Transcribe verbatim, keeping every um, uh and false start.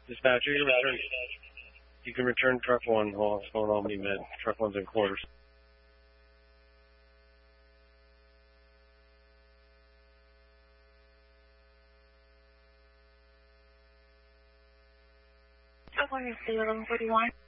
Dispatcher, you return. You can return truck one while it's going on me med. Truck one's in quarters. Truck one is eleven forty-one.